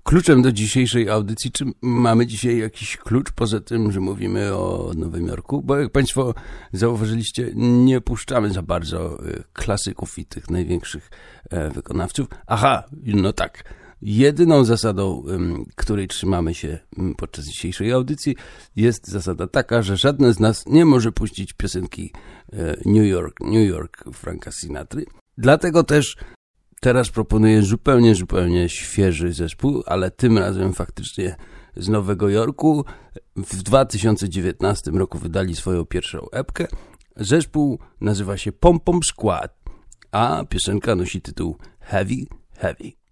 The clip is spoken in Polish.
kluczem do dzisiejszej audycji. Czy mamy dzisiaj jakiś klucz, poza tym, że mówimy o Nowym Jorku? Bo jak Państwo zauważyliście, nie puszczamy za bardzo klasyków i tych największych wykonawców. Aha, no tak. Jedyną zasadą, której trzymamy się podczas dzisiejszej audycji, jest zasada taka, że żadne z nas nie może puścić piosenki New York Franka Sinatry. Dlatego też teraz proponuję zupełnie świeży zespół, ale tym razem faktycznie z Nowego Jorku. W 2019 roku wydali swoją pierwszą epkę. Zespół nazywa się Pom Pom Squad, a piosenka nosi tytuł Heavy Heavy.